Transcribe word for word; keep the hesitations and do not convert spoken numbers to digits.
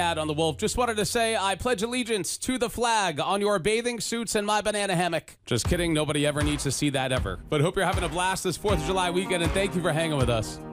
Ad on the Wolf. Just wanted to say I pledge allegiance to the flag on your bathing suits and my banana hammock. Just kidding. Nobody ever needs to see that ever. But hope you're having a blast this fourth of July weekend, and thank you for hanging with us.